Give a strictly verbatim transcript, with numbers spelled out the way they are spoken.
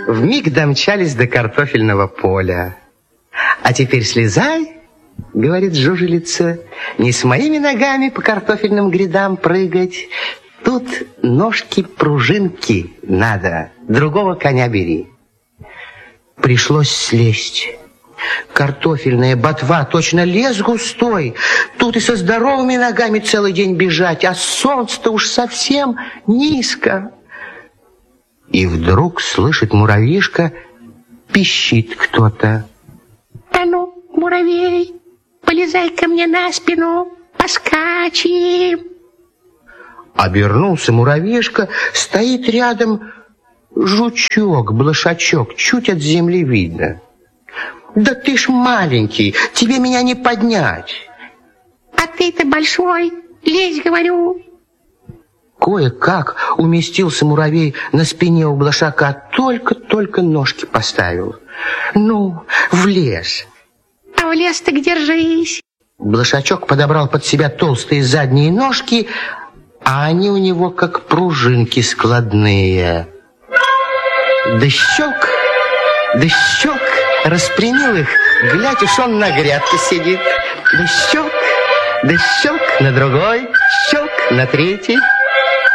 вмиг домчались до картофельного поля. А теперь слезай, говорит жужелица, не с моими ногами по картофельным грядам прыгать. Тут ножки-пружинки надо, другого коня бери. Пришлось слезть. Картофельная ботва, точно лес густой. Тут и со здоровыми ногами целый день бежать, а солнце-то уж совсем низко. И вдруг слышит муравьишка, пищит кто-то. А ну, муравей, полезай ко мне на спину, поскачем. Обернулся муравьишка, стоит рядом жучок, блошачок, чуть от земли видно. Да ты ж маленький, тебе меня не поднять. А ты-то большой, лезь, говорю. Кое-как уместился муравей на спине у блошака, только-только ножки поставил. Ну, в лес. А в лес-то где держись. Блошачок подобрал под себя толстые задние ножки, а они у него как пружинки складные. Да щелк, да щелк, распрямил их, глядь, уж он на грядке сидит. Да щелк, да щелк, на другой, щелк, на третий.